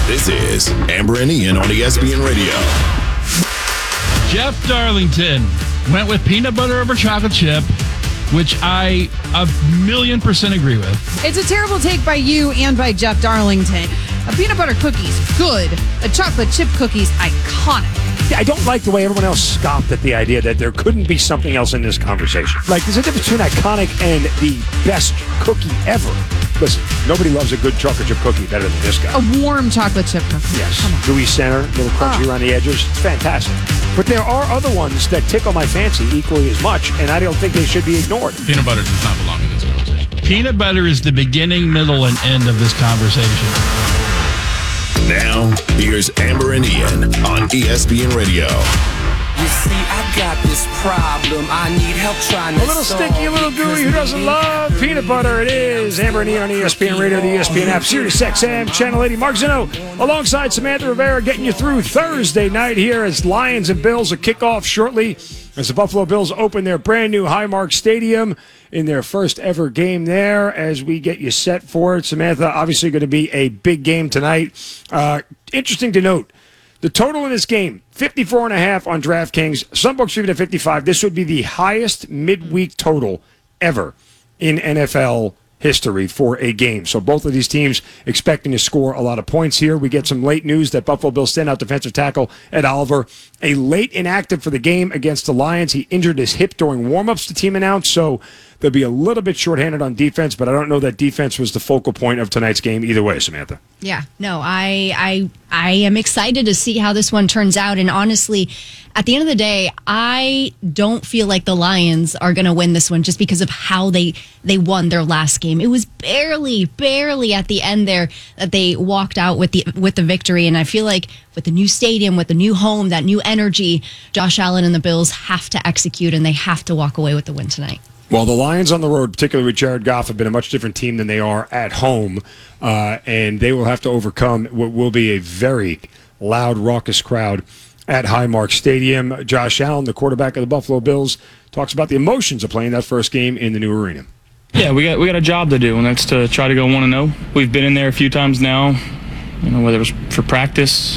This is Amber and Ian on ESPN Radio. Jeff Darlington went with peanut butter over chocolate chip, which I 1,000,000% agree with. It's a terrible take by you and by Jeff Darlington. A peanut butter cookie's good. A chocolate chip cookie's iconic. I don't like the way everyone else scoffed at the idea that there couldn't be something else in this conversation. Like, there's a difference between iconic and the best cookie ever. Listen, nobody loves a good chocolate chip cookie better than this guy. A warm chocolate chip cookie. Yes. Gooey center, a little crunchy around the edges. It's fantastic. But there are other ones that tickle my fancy equally as much, and I don't think they should be ignored. Peanut butter does not belong in this conversation. Peanut butter is the beginning, middle, and end of this conversation. Now, here's Amber and Ian on ESPN Radio. You see, I got this problem. I need help trying to A little sticky, a little gooey. Who doesn't love peanut butter? It is Amber and Ian on ESPN Radio, the ESPN app, Sirius XM, Channel 80. Mark Zinno alongside Samantha Rivera getting you through Thursday night here as Lions and Bills will kick off shortly as the Buffalo Bills open their brand new Highmark Stadium in their first ever game there as we get you set for it. Samantha, obviously going to be a big game tonight. Interesting to note, the total in this game, 54.5 on DraftKings. Some books are even at 55. This would be the highest midweek total ever in NFL history for a game. So both of these teams expecting to score a lot of points here. We get some late news that Buffalo Bills standout defensive tackle Ed Oliver, a late inactive for the game against the Lions. He injured his hip during warmups, the team announced, so they'll be a little bit shorthanded on defense, but I don't know that defense was the focal point of tonight's game either way, Samantha. Yeah, no, I am excited to see how this one turns out. And honestly, at the end of the day, I don't feel like the Lions are going to win this one just because of how they won their last game. It was barely at the end there that they walked out with the victory. And I feel like with the new stadium, with the new home, that new energy, Josh Allen and the Bills have to execute and they have to walk away with the win tonight. Well, the Lions on the road, particularly with Jared Goff, have been a much different team than they are at home, and they will have to overcome what will be a very loud, raucous crowd at Highmark Stadium. Josh Allen, the quarterback of the Buffalo Bills, talks about the emotions of playing that first game in the new arena. Yeah, we got a job to do, and that's to try to go 1-0. We've been in there a few times now, whether it was for practice